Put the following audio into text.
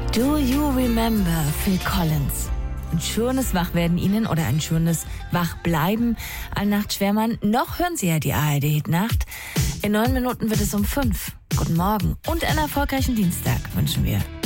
Do You Remember, Phil Collins. Ein schönes Wachwerden Ihnen oder ein schönes Wachbleiben an Nacht Schwermann. Noch hören Sie ja die ARD-Hitnacht. In 9 Minuten wird es um 5. Guten Morgen und einen erfolgreichen Dienstag wünschen wir.